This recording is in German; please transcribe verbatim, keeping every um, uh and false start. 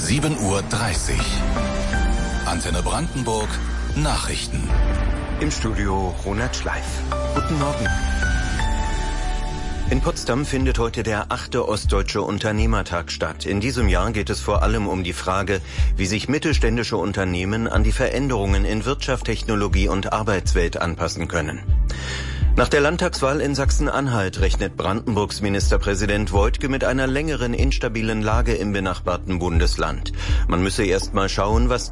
sieben Uhr dreißig. Antenne Brandenburg, Nachrichten. Im Studio Ronald Schleif. Guten Morgen. In Potsdam findet heute der achte Ostdeutsche Unternehmertag statt. In diesem Jahr geht es vor allem um die Frage, wie sich mittelständische Unternehmen an die Veränderungen in Wirtschaft, Technologie und Arbeitswelt anpassen können. Nach der Landtagswahl in Sachsen-Anhalt rechnet Brandenburgs Ministerpräsident Woidke mit einer längeren instabilen Lage im benachbarten Bundesland. Man müsse erst mal schauen, was